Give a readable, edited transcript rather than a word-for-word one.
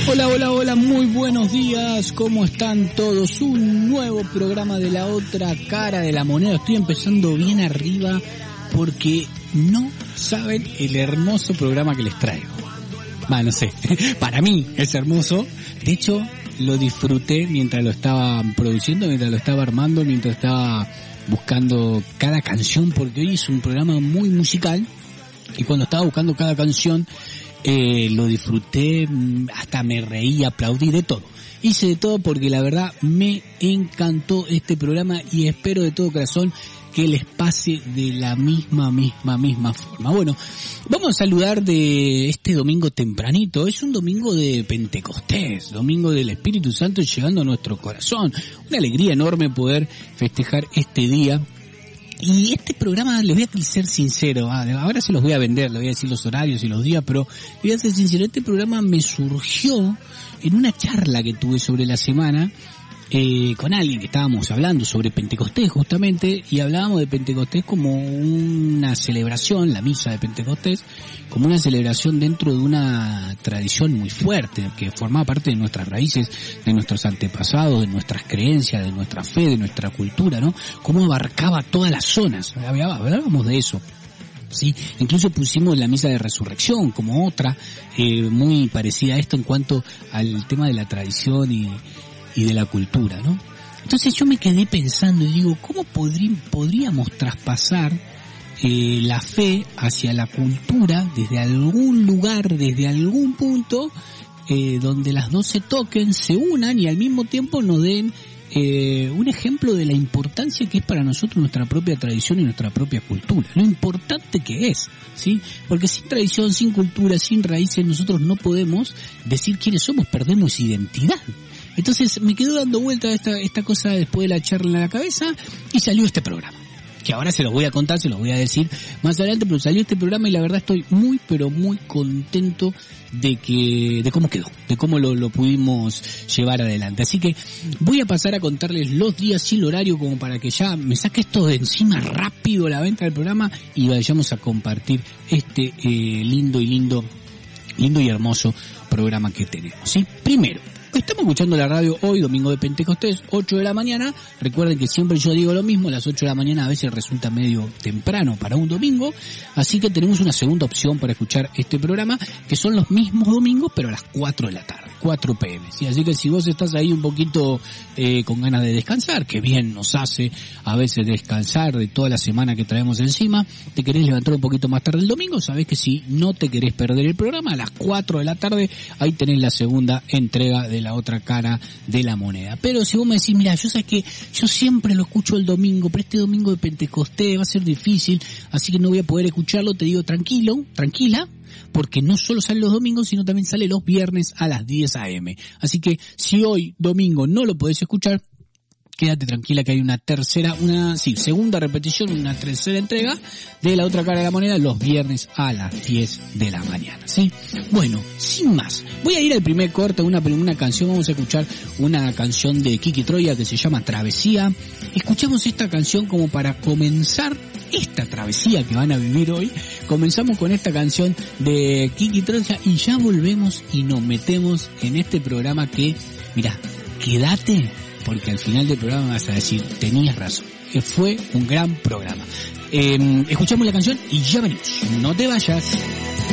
Hola, muy buenos días, ¿cómo están todos? Un nuevo programa de La Otra Cara de la Moneda. Estoy empezando bien arriba porque no saben el hermoso programa que les traigo. No sé, para mí es hermoso. De hecho, lo disfruté mientras lo estaba produciendo, mientras lo estaba armando, mientras estaba buscando cada canción, porque hoy es un programa muy musical y cuando estaba buscando cada canción lo disfruté, hasta me reí, aplaudí, de todo. Hice de todo porque la verdad me encantó este programa y espero de todo corazón que les pase de la misma forma. Bueno, vamos a saludar de este domingo tempranito. Es un domingo de Pentecostés, domingo del Espíritu Santo llegando a nuestro corazón. Una alegría enorme poder festejar este día. Y este programa, les voy a ser sincero, ahora se los voy a vender, les voy a decir los horarios y los días, pero les voy a ser sincero, este programa me surgió en una charla que tuve sobre la semana con alguien que estábamos hablando sobre Pentecostés justamente, y hablábamos de Pentecostés como una celebración, la misa de Pentecostés, como una celebración dentro de una tradición muy fuerte, que formaba parte de nuestras raíces, de nuestros antepasados, de nuestras creencias, de nuestra fe, de nuestra cultura, ¿no? Cómo abarcaba todas las zonas, hablábamos de eso. Sí, incluso pusimos la misa de resurrección como otra, muy parecida a esto en cuanto al tema de la tradición y de la cultura, ¿no? Entonces yo me quedé pensando y digo, ¿cómo podríamos traspasar la fe hacia la cultura desde algún lugar, desde algún punto, donde las dos se toquen, se unan y al mismo tiempo nos den un ejemplo de la importancia que es para nosotros nuestra propia tradición y nuestra propia cultura, lo importante que es, ¿sí? Porque sin tradición, sin cultura, sin raíces, nosotros no podemos decir quiénes somos, perdemos identidad. Entonces me quedó dando vuelta esta cosa después de la charla en la cabeza y salió este programa, que ahora se los voy a contar, se los voy a decir más adelante, pero salió este programa y la verdad estoy muy contento de cómo quedó, de cómo lo pudimos llevar adelante. Así que voy a pasar a contarles los días y el horario como para que ya me saque esto de encima rápido, la venta del programa, y vayamos a compartir este lindo y hermoso programa que tenemos, ¿sí? Primero, estamos escuchando la radio hoy, domingo de Pentecostés, 8 de la mañana. Recuerden que siempre yo digo lo mismo, las 8 de la mañana a veces resulta medio temprano para un domingo, así que tenemos una segunda opción para escuchar este programa, que son los mismos domingos, pero a las 4 de la tarde, 4 p.m. ¿sí? Así que si vos estás ahí un poquito con ganas de descansar, que bien nos hace a veces descansar de toda la semana que traemos encima, te querés levantar un poquito más tarde el domingo, sabés que si no te querés perder el programa, a las 4 de la tarde, ahí tenés la segunda entrega de La Otra Cara de la Moneda. Pero si vos me decís, mira, yo sé que yo siempre lo escucho el domingo, pero este domingo de Pentecostés va a ser difícil, así que no voy a poder escucharlo, te digo tranquila, porque no solo sale los domingos, sino también sale los viernes a las 10 a.m. Así que si hoy domingo no lo podés escuchar, quédate tranquila que hay una segunda repetición, una tercera entrega de La Otra Cara de la Moneda los viernes a las 10 de la mañana, ¿sí? Bueno, sin más, voy a ir al primer corte, una canción, vamos a escuchar una canción de Kiki Troya que se llama Travesía. Escuchamos esta canción como para comenzar esta travesía que van a vivir hoy. Comenzamos con esta canción de Kiki Troya y ya volvemos y nos metemos en este programa que, mira, quédate, porque al final del programa vas a decir, tenías razón, fue un gran programa. Escuchamos la canción y ya venimos, no te vayas.